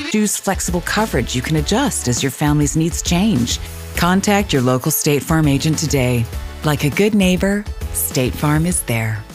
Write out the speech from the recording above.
Choose flexible coverage you can adjust as your family's needs change. Contact your local State Farm agent today. Like a good neighbor, State Farm is there.